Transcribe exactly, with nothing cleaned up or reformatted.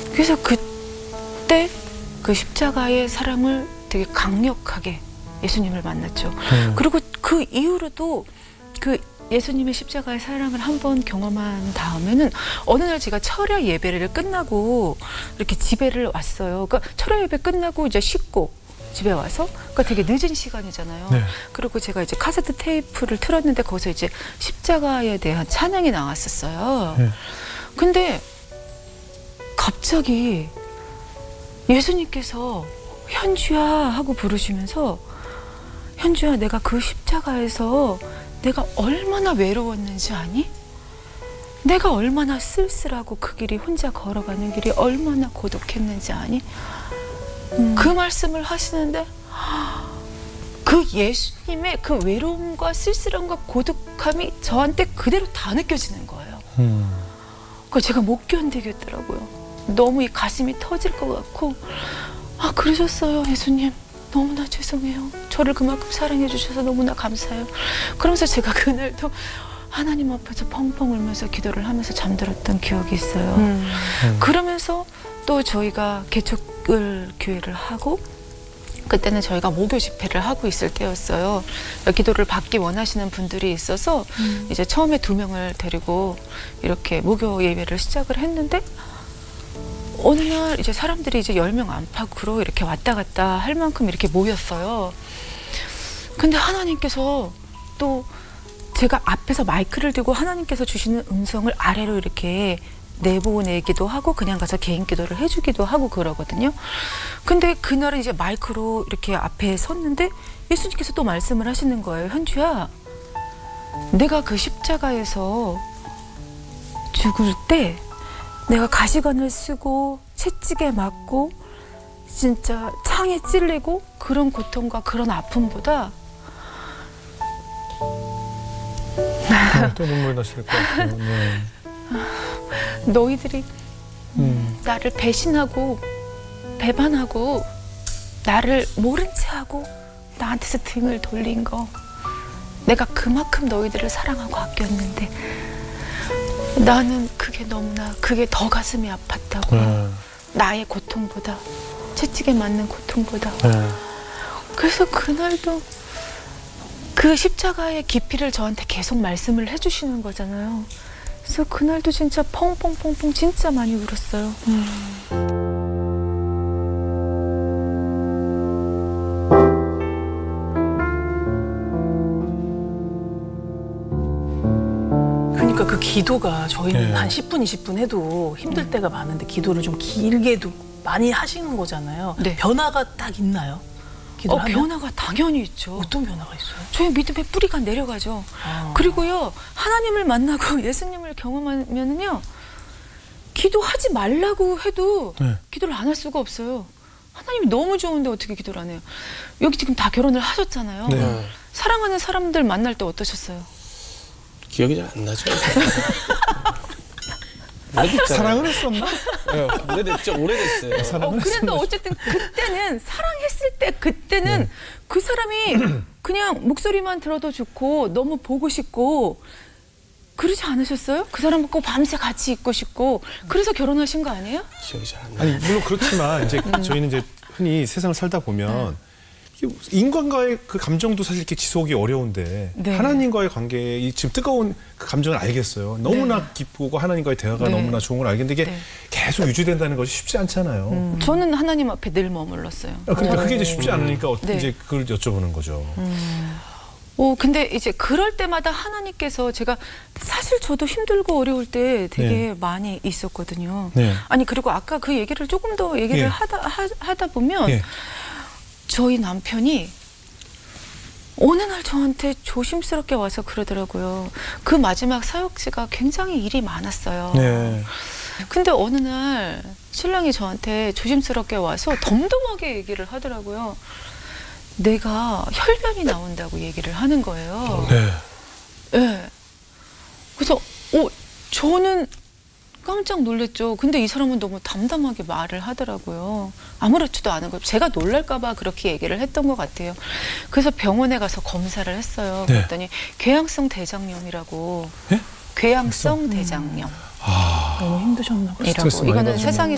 그래서 그때 그 십자가의 사랑을 되게 강력하게 예수님을 만났죠. 음. 그리고 그 이후로도 그 예수님의 십자가의 사랑을 한번 경험한 다음에는 어느 날 제가 철야 예배를 끝나고 이렇게 집에를 왔어요. 그러니까 철야 예배 끝나고 이제 씻고 집에 와서 그러니까 되게 늦은 시간이잖아요. 네. 그리고 제가 이제 카세트 테이프를 틀었는데 거기서 이제 십자가에 대한 찬양이 나왔었어요. 네. 근데 갑자기 예수님께서 현주야 하고 부르시면서 현주야 내가 그 십자가에서 내가 얼마나 외로웠는지 아니? 내가 얼마나 쓸쓸하고 그 길이 혼자 걸어가는 길이 얼마나 고독했는지 아니? 음. 그 말씀을 하시는데 그 예수님의 그 외로움과 쓸쓸함과 고독함이 저한테 그대로 다 느껴지는 거예요. 음. 그걸 제가 못 견디겠더라고요. 너무 이 가슴이 터질 것 같고 아 그러셨어요 예수님. 너무나 죄송해요. 저를 그만큼 사랑해 주셔서 너무나 감사해요. 그러면서 제가 그날도 하나님 앞에서 펑펑 울면서 기도를 하면서 잠들었던 기억이 있어요. 음. 음. 그러면서 또 저희가 개척을 교회를 하고 그때는 저희가 모교 집회를 하고 있을 때였어요. 기도를 받기 원하시는 분들이 있어서 음. 이제 처음에 두 명을 데리고 이렇게 모교 예배를 시작을 했는데 어느 날 이제 사람들이 이제 열 명 안팎으로 이렇게 왔다 갔다 할 만큼 이렇게 모였어요. 근데 하나님께서 또 제가 앞에서 마이크를 들고 하나님께서 주시는 음성을 아래로 이렇게 내보내기도 하고 그냥 가서 개인 기도를 해주기도 하고 그러거든요. 근데 그날은 이제 마이크로 이렇게 앞에 섰는데 예수님께서 또 말씀을 하시는 거예요. 현주야, 내가 그 십자가에서 죽을 때 내가 가시관을 쓰고 채찍에 맞고 진짜 창에 찔리고 그런 고통과 그런 아픔보다 네, 또 눈물 나실 것 같아요. 네. 너희들이 음. 나를 배신하고 배반하고 나를 모른 채 하고 나한테서 등을 돌린 거 내가 그만큼 너희들을 사랑하고 아꼈는데 나는 그게 너무나 그게 더 가슴이 아팠다고. 네. 나의 고통보다 채찍에 맞는 고통보다. 네. 그래서 그날도 그 십자가의 깊이를 저한테 계속 말씀을 해주시는 거잖아요. 그래서 그날도 진짜 펑펑펑펑 진짜 많이 울었어요. 음. 그러니까 그 기도가 저희는 네. 한 십 분, 이십 분 해도 힘들 때가 많은데 기도를 좀 길게도 많이 하시는 거잖아요. 네. 변화가 딱 있나요? 어, 기도를 하면? 변화가 당연히 있죠. 어떤 변화가 있어요? 저희 믿음의 뿌리가 내려가죠. 아. 그리고요, 하나님을 만나고 예수님을 경험하면은요, 기도하지 말라고 해도 네. 기도를 안 할 수가 없어요. 하나님이 너무 좋은데 어떻게 기도를 안 해요? 여기 지금 다 결혼을 하셨잖아요. 네. 사랑하는 사람들 만날 때 어떠셨어요? 기억이 잘 안 나죠. 오래됐잖아요. 사랑을 했었나? 네, 오래됐죠. 오래됐어요. 어, 사랑을 그래도 어쨌든 그때는 사랑했을 때 그때는 네. 그 사람이 그냥 목소리만 들어도 좋고 너무 보고 싶고 그러지 않으셨어요? 그 사람 꼭 밤새 같이 있고 싶고 그래서 결혼하신 거 아니에요? 기억이 잘 안 나요. 아니 물론 그렇지만 이제 저희는 이제 흔히 세상을 살다 보면 이게 인간과의 그 감정도 사실 이렇게 지속이 어려운데 네. 하나님과의 관계 이 지금 뜨거운 그 감정을 알겠어요. 너무나 네. 기쁘고 하나님과의 대화가 네. 너무나 좋은 걸 알겠는데 이게 네. 계속 유지된다는 것이 쉽지 않잖아요. 저는 하나님 앞에 늘 머물렀어요. 아, 그러니까 그게 이제 쉽지 않으니까 어, 네. 이제 그걸 여쭤보는 거죠. 오, 근데 이제 그럴 때마다 하나님께서 제가 사실 저도 힘들고 어려울 때 되게 네. 많이 있었거든요. 네. 아니 그리고 아까 그 얘기를 조금 더 얘기를 예. 하다 하, 하다 보면 예. 저희 남편이 어느 날 저한테 조심스럽게 와서 그러더라고요. 그 마지막 사역지가 굉장히 일이 많았어요. 네. 근데 어느 날 신랑이 저한테 조심스럽게 와서 덤덤하게 얘기를 하더라고요. 내가 혈변이 나온다고 얘기를 하는 거예요. 네. 네. 그래서 어, 저는 깜짝 놀랐죠. 근데 이 사람은 너무 담담하게 말을 하더라고요. 아무렇지도 않은 거예요. 제가 놀랄까 봐 그렇게 얘기를 했던 것 같아요. 그래서 병원에 가서 검사를 했어요. 네. 그랬더니 궤양성 대장염이라고. 예? 궤양성 대장염. 아. 너무 힘드셨나 봐요. 스트레스 이라고. 많이 이거는 받으셨나 세상에